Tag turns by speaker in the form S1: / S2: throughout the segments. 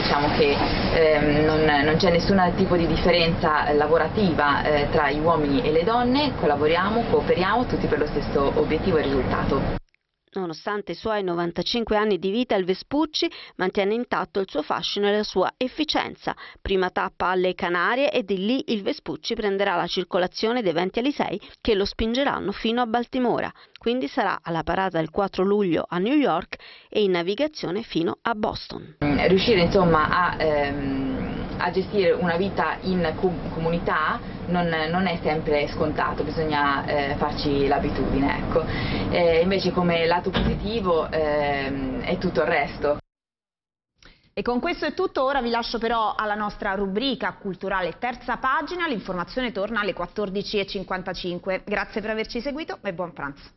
S1: diciamo che non c'è nessun tipo di differenza lavorativa tra gli uomini e le donne, collaboriamo, cooperiamo tutti per lo stesso obiettivo e risultato.
S2: Nonostante i suoi 95 anni di vita, il Vespucci mantiene intatto il suo fascino e la sua efficienza. Prima tappa alle Canarie e di lì il Vespucci prenderà la circolazione dei venti Alisei che lo spingeranno fino a Baltimora. Quindi sarà alla parata il 4 luglio a New York e in navigazione fino a Boston.
S1: Riuscire insomma a gestire una vita in comunità non è sempre scontato, bisogna farci l'abitudine, ecco. Invece come lato positivo è tutto il resto.
S3: E con questo è tutto, ora vi lascio però alla nostra rubrica culturale terza pagina, l'informazione torna alle 14:55. Grazie per averci seguito e buon pranzo.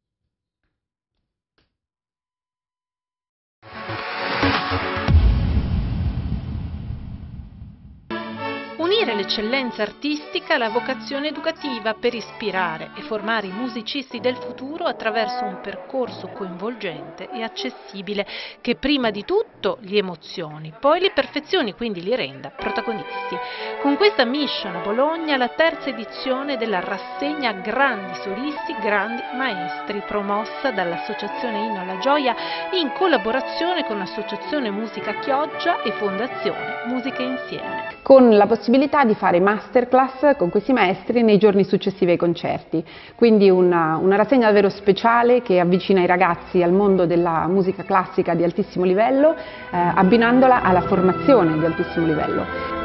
S4: Unire l'eccellenza artistica alla vocazione educativa per ispirare e formare i musicisti del futuro attraverso un percorso coinvolgente e accessibile che prima di tutto li emozioni, poi li perfezioni, quindi li renda protagonisti. Con questa mission a Bologna la terza edizione della rassegna Grandi Solisti, Grandi Maestri, promossa dall'Associazione Inno alla Gioia in collaborazione con l'Associazione Musica Chioggia e Fondazione Musica Insieme.
S5: Con la possibilità di fare masterclass con questi maestri nei giorni successivi ai concerti, quindi una rassegna davvero speciale che avvicina i ragazzi al mondo della musica classica di altissimo livello, abbinandola alla formazione di altissimo livello.